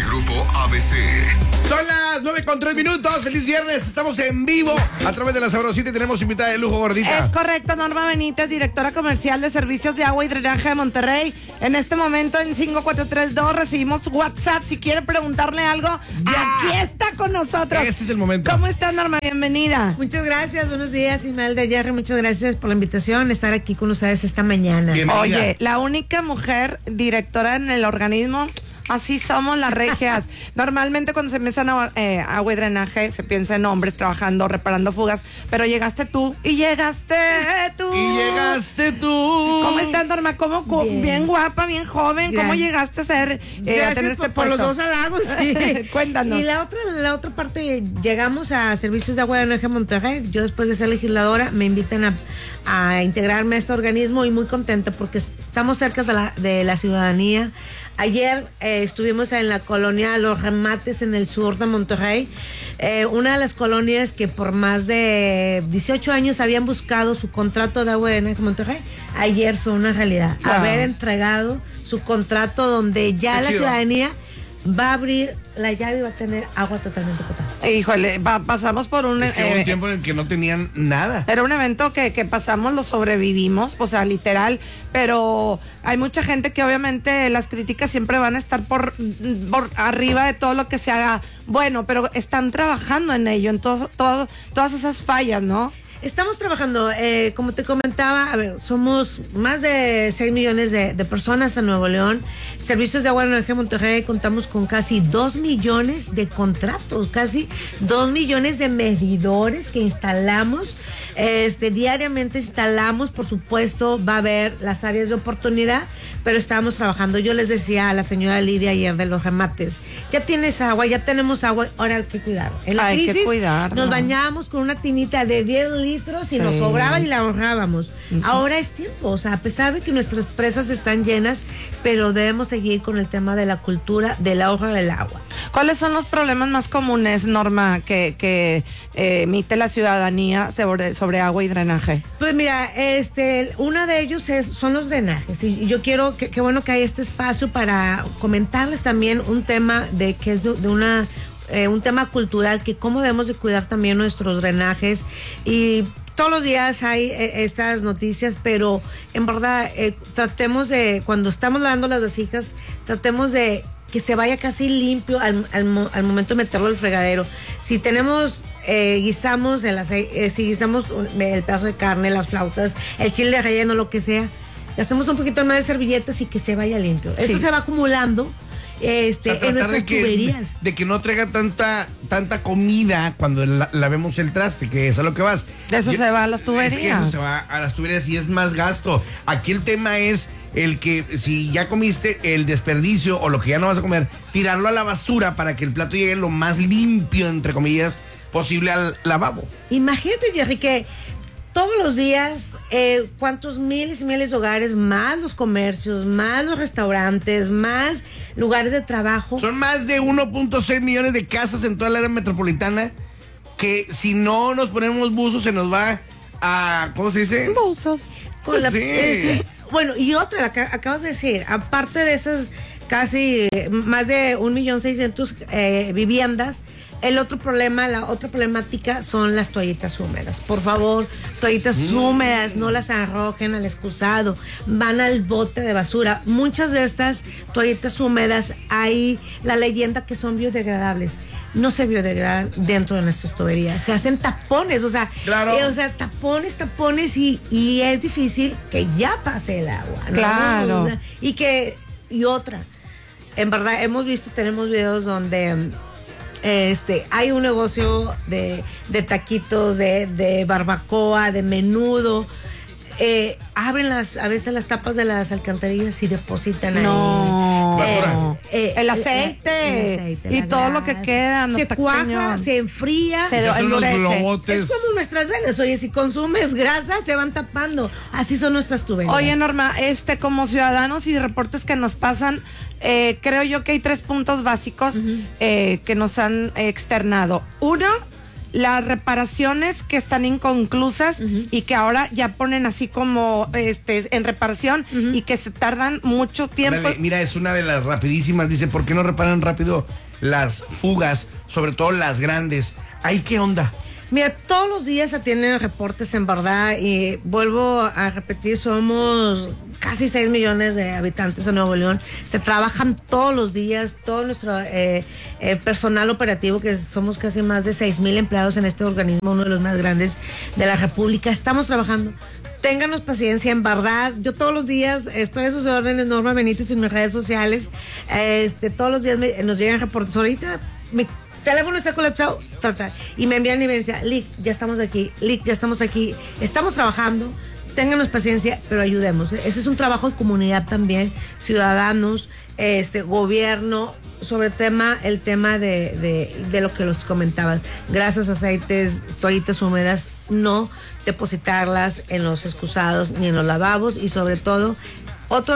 Grupo ABC. Son las 9:03. Feliz viernes. Estamos en vivo a través de la Sabrosita y tenemos invitada de lujo, gordita. Es correcto, Norma Benítez, directora comercial de Servicios de Agua y Drenaje de Monterrey. En este momento en 5432 recibimos WhatsApp. Si quiere preguntarle algo, aquí está con nosotros. Ese es el momento. ¿Cómo estás, Norma? Bienvenida. Muchas gracias, buenos días, Imelda, Jerry, muchas gracias por la invitación, estar aquí con ustedes esta mañana. Bienvenida. Oye, la única mujer directora en el organismo. Así somos las regias. Normalmente cuando se empiezan agua y drenaje se piensa en hombres trabajando, reparando fugas, pero llegaste tú. ¿Cómo estás, Norma? Bien guapa, bien joven. ¿Cómo llegaste a ser a tener este por los puesto? dos halagos. Sí. Cuéntanos. Y la otra parte, llegamos a Servicios de Agua y Drenaje Monterrey. Yo después de ser legisladora me invitan a integrarme a este organismo y muy contenta porque estamos cerca de la ciudadanía. Ayer estuvimos en la colonia Los Remates en el sur de Monterrey, una de las colonias que por más de 18 años habían buscado su contrato de agua y drenaje Monterrey. Ayer fue una realidad, haber entregado su contrato donde ya la ciudadanía va a abrir la llave y va a tener agua totalmente potable. Híjole, pasamos por un... Es que hubo un tiempo en el que no tenían nada. Era un evento que pasamos, lo sobrevivimos, o sea, literal, pero hay mucha gente que obviamente las críticas siempre van a estar por arriba de todo lo que se haga bueno, pero están trabajando en ello, en todas esas fallas, ¿no? Estamos trabajando, como te comentaba, a ver, somos más de 6 millones de personas en Nuevo León. Servicios de Agua y Drenaje Monterrey contamos con casi 2 millones de contratos, casi 2 millones de medidores que instalamos. Diariamente instalamos, por supuesto, va a haber las áreas de oportunidad, pero estamos trabajando. Yo les decía a la señora Lidia ayer de Los Remates, ya tienes agua, ya tenemos agua, ahora hay que cuidar. En la crisis que cuidar, nos bañábamos con una tinita de 10 litros y nos sobraba y la ahorrábamos. Ahora es tiempo, o sea, a pesar de que nuestras presas están llenas, pero debemos seguir con el tema de la cultura del ahorro del agua. ¿Cuáles son los problemas más comunes, Norma, que emite la ciudadanía sobre agua y drenaje? Pues mira, uno de ellos son los drenajes. Y yo quiero, que bueno que hay este espacio para comentarles también un tema que es un tema cultural, que cómo debemos de cuidar también nuestros drenajes. Y todos los días hay estas noticias, pero en verdad tratemos de, cuando estamos lavando las vasijas, tratemos de que se vaya casi limpio al momento de meterlo al fregadero. Si tenemos guisamos si guisamos el pedazo de carne, las flautas, el chile relleno, lo que sea, hacemos un poquito más de servilletas y que se vaya limpio. Sí. Esto se va acumulando en nuestras tuberías. De que no traiga tanta comida cuando lavemos el traste, que es a lo que vas. Eso se va a las tuberías. Es que eso se va a las tuberías y es más gasto. Aquí el tema es el que si ya comiste el desperdicio o lo que ya no vas a comer, tirarlo a la basura para que el plato llegue lo más limpio, entre comillas, posible al lavabo. Imagínate, Jerry, que todos los días, cuántos miles y miles de hogares, más los comercios, más los restaurantes, más lugares de trabajo. Son más de 1.6 millones de casas en toda la área metropolitana que si no nos ponemos buzos se nos va a, ¿cómo se dice? Buzos. Bueno, y otra, la que acabas de decir, aparte de esas casi más de 1.600.000 viviendas, la otra problemática son las toallitas húmedas. Por favor, toallitas húmedas, no las arrojen al excusado, van al bote de basura. Muchas de estas toallitas húmedas hay la leyenda que son biodegradables. No se biodegradan dentro de nuestras tuberías, se hacen tapones, o sea, claro. tapones y es difícil que ya pase el agua, ¿no? Claro. O sea, y otra, en verdad tenemos videos donde hay un negocio de taquitos, de barbacoa, de menudo. Abren a veces las tapas de las alcantarillas y depositan ahí. El aceite y todo lo que queda. Se cuaja, se enfría, se endurece. Es como nuestras venas. Oye, si consumes grasa, se van tapando. Así son nuestras tuberías. Oye, Norma, como ciudadanos y reportes que nos pasan, creo yo que hay 3 puntos básicos que nos han externado. Uno, las reparaciones que están inconclusas y que ahora ya ponen así como en reparación y que se tardan mucho tiempo. Dale, mira, es una de las rapidísimas. Dice, ¿por qué no reparan rápido las fugas? Sobre todo las grandes. ¿Ahí qué onda? Mira, todos los días se tienen reportes, en verdad, y vuelvo a repetir, somos casi 6 millones de habitantes en Nuevo León. Se trabajan todos los días, todo nuestro personal operativo, que somos casi más de 6,000 empleados en este organismo, uno de los más grandes de la República. Estamos trabajando. Ténganos paciencia, en verdad. Yo todos los días estoy a sus órdenes, Norma Benítez, en mis redes sociales. Todos los días nos llegan reportes. Ahorita mi teléfono está colapsado, y me envían y me dicen, Lick, ya estamos aquí, Lick, ya estamos aquí, estamos trabajando, ténganos paciencia, pero ayudemos. Ese es un trabajo de comunidad también, ciudadanos, gobierno, sobre el tema de lo que los comentaban, grasas, aceites, toallitas húmedas, no depositarlas en los excusados ni en los lavabos, y sobre todo, otro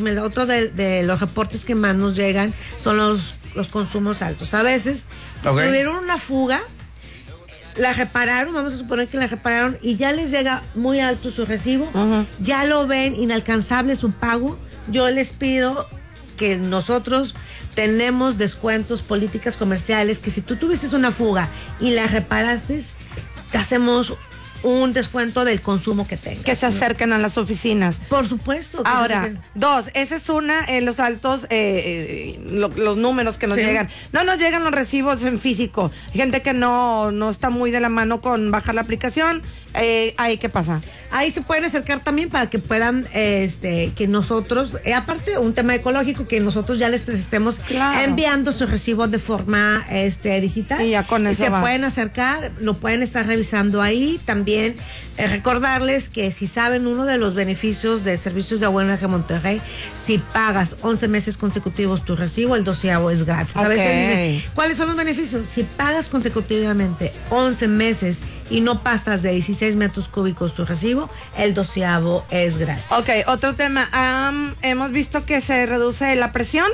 de los reportes que más nos llegan son los consumos altos. A veces tuvieron una fuga, la repararon, vamos a suponer que la repararon, y ya les llega muy alto su recibo, ya lo ven inalcanzable su pago. Yo les pido que nosotros tenemos descuentos, políticas comerciales, que si tú tuviste una fuga y la reparaste, te hacemos un descuento del consumo que tengas. Que se acerquen a las oficinas. Por supuesto. Ahora, dos, esa es una, los altos, los números que nos llegan. No nos llegan los recibos en físico. Hay gente que no está muy de la mano con bajar la aplicación. Ahí, ¿qué pasa? Ahí se pueden acercar también para que puedan, que nosotros, aparte un tema ecológico, que nosotros ya les estemos enviando su recibo de forma digital. Y ya con eso se pueden acercar, lo pueden estar revisando ahí. También recordarles que si saben, uno de los beneficios de Servicios de Agua de Monterrey, si pagas 11 meses consecutivos tu recibo, el 12avo es gratis. A veces dicen, ¿cuáles son los beneficios? Si pagas consecutivamente 11 meses y no pasas de 16 metros cúbicos tu recibo, el 12avo es gratis. Ok, otro tema. Hemos visto que se reduce la presión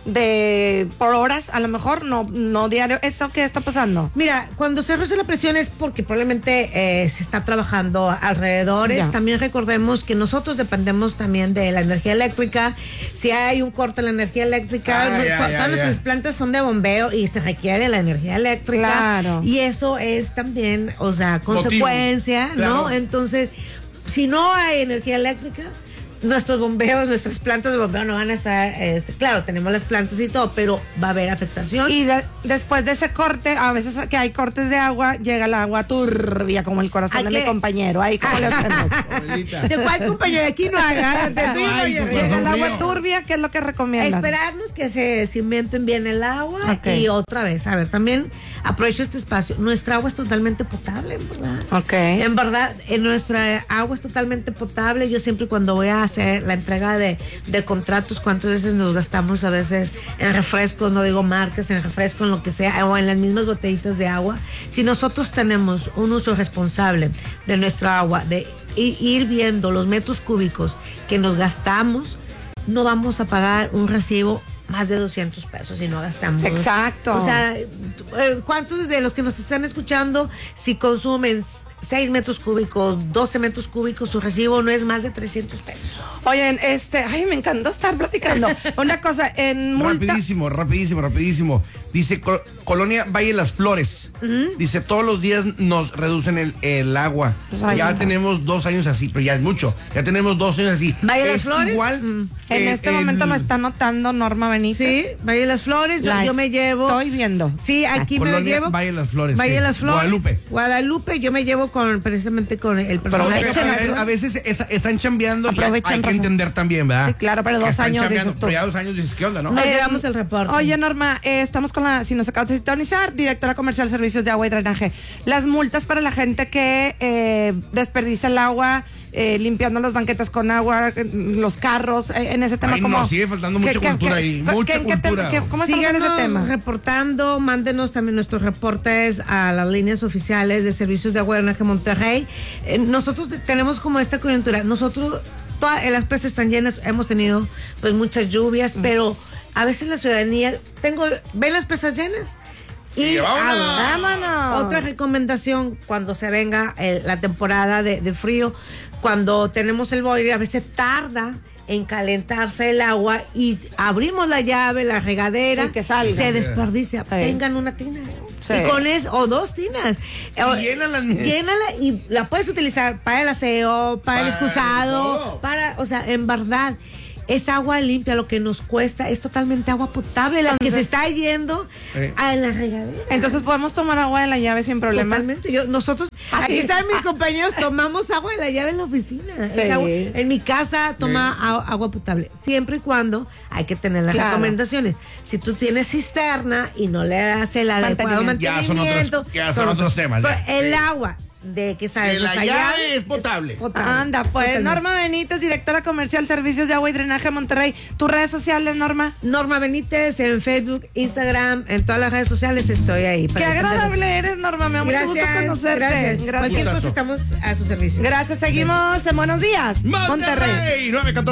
por horas, a lo mejor, no diario. ¿Esto qué está pasando? Mira, cuando se reduce la presión es porque probablemente se está trabajando alrededores. Ya. También recordemos que nosotros dependemos también de la energía eléctrica. Si hay un corte en la energía eléctrica, todas nuestras plantas son de bombeo y se requiere la energía eléctrica. Claro. Y eso es también, consecuencia, ¿no? Claro. Entonces, si no hay energía eléctrica, nuestros bombeos, nuestras plantas de bombeo no van a estar, claro, tenemos las plantas y todo, pero va a haber afectación. Y después de ese corte, a veces que hay cortes de agua, llega el agua turbia, como el corazón de mi compañero. Ahí, ¿cómo le hacemos? ¿De cuál compañero? Aquí no haga. Llega el agua turbia, ¿qué es lo que recomiendan? Esperarnos que se cimenten bien el agua. Y otra vez, a ver, también aprovecho este espacio. Nuestra agua es totalmente potable, en verdad. En verdad, nuestra agua es totalmente potable. Yo siempre cuando voy a hacer la entrega de contratos, cuántas veces nos gastamos a veces en refrescos, no digo marcas, en refresco, en lo que sea, o en las mismas botellitas de agua. Si nosotros tenemos un uso responsable de nuestra agua, de ir viendo los metros cúbicos que nos gastamos, no vamos a pagar un recibo más de 200 pesos si no gastamos. Exacto. O sea, ¿cuántos de los que nos están escuchando, si consumen 6 metros cúbicos, 12 metros cúbicos, su recibo no es más de 300 pesos? Oyen, me encantó estar platicando. Una cosa, en multa... Rapidísimo. Dice Colonia Valle Las Flores. Dice, todos los días nos reducen el agua. Pues ya tenemos 2 años así, pero ya es mucho. Ya tenemos 2 años así. Valle Las Flores. Igual. En este momento lo está notando Norma Benítez. Sí, Valle Las Flores. Yo me llevo. Estoy viendo. Sí, aquí me lo llevo. Valle Las Flores. Valle Las Flores. Guadalupe. Yo me llevo precisamente con el personal. A veces están chambeando. Hay que entender también, ¿verdad? Sí, claro, pero 2 años dices tú. Pero ya 2 años dices, ¿qué onda, no? Nos llevamos el reporte. Oye, Norma, estamos con si nos acabas de sintonizar, directora comercial Servicios de Agua y Drenaje. Las multas para la gente que desperdicia el agua, limpiando las banquetas con agua, los carros, en ese tema. Nos sigue faltando mucha cultura ahí, mucha cultura. ¿Cómo estamos en ese tema? Reportando, mándenos también nuestros reportes a las líneas oficiales de Servicios de Agua y Drenaje Monterrey. Nosotros tenemos como esta coyuntura, todas las presas están llenas, hemos tenido pues muchas lluvias, pero a veces la ciudadanía, ven las presas llenas Y vámonos. Otra recomendación cuando se venga la temporada de frío, cuando tenemos el boiler, a veces tarda en calentarse el agua y abrimos la llave, la regadera, y que salga. se desperdicia. Sí. Tengan una tina. Sí. Y con eso, o 2 tinas. Llénala y la puedes utilizar para el aseo, para el excusado, o sea, en verdad. Es agua limpia, lo que nos cuesta es totalmente agua potable, la que se está yendo a la regadera. Entonces podemos tomar agua de la llave sin problema. Totalmente. Nosotros, aquí están mis compañeros, tomamos agua de la llave en la oficina. Sí. En mi casa toma agua potable, siempre y cuando hay que tener las recomendaciones. Si tú tienes cisterna y no le haces el adecuado mantenimiento, ya son otros temas. Pero el agua de que sale la llave es potable. Anda, pues totalmente. Norma Benítez, directora comercial, Servicios de Agua y Drenaje Monterrey. ¿Tus redes sociales, Norma? Norma Benítez en Facebook, Instagram, en todas las redes sociales estoy ahí. Qué agradable eres, Norma. Me da mucho gusto conocerte. Gracias. Cualquier cosa estamos a su servicio. Gracias. Seguimos en Buenos Días, Monterrey. 9:14.